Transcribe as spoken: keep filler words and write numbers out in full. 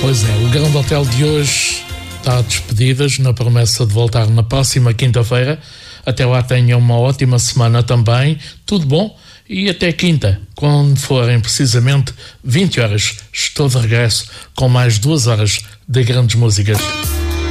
Pois é, o Grande Hotel de hoje está a despedidas na promessa de voltar na próxima quinta-feira. Até lá tenham uma ótima semana também, tudo bom? E até quinta, quando forem precisamente vinte horas, estou de regresso com mais duas horas de grandes músicas.